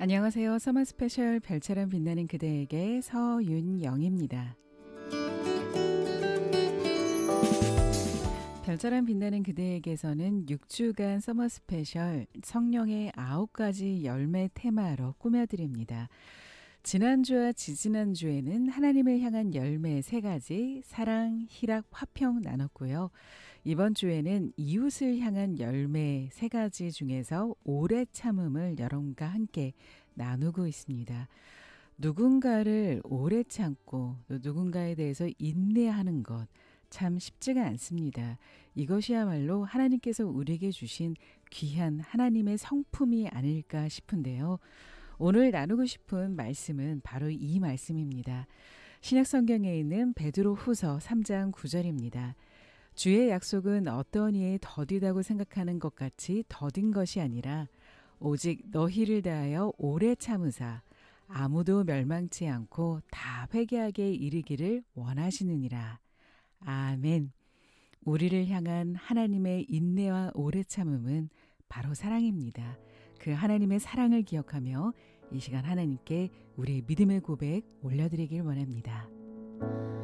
안녕하세요. 서머 스페셜 별처럼 빛나는 그대에게 서윤영입니다. 별처럼 빛나는 그대에게서는 6주간 서머 스페셜 성령의 9가지 열매 테마로 꾸며드립니다. 지난주와 지지난주에는 하나님을 향한 열매 3가지, 사랑, 희락, 화평 나눴고요. 이번 주에는 이웃을 향한 열매 3가지 중에서 오래 참음을 여러분과 함께 나누고 있습니다. 누군가를 오래 참고 또 누군가에 대해서 인내하는 것 참 쉽지가 않습니다. 이것이야말로 하나님께서 우리에게 주신 귀한 하나님의 성품이 아닐까 싶은데요. 오늘 나누고 싶은 말씀은 바로 이 말씀입니다. 신약성경에 있는 베드로후서 3장 9절입니다. 주의 약속은 어떤 이에 더디다고 생각하는 것 같이 더딘 것이 아니라 오직 너희를 다하여 오래 참으사 아무도 멸망치 않고 다 회개하게 이르기를 원하시느니라. 아멘. 우리를 향한 하나님의 인내와 오래 참음은 바로 사랑입니다. 그 하나님의 사랑을 기억하며 이 시간 하나님께 우리의 믿음의 고백 올려드리길 원합니다.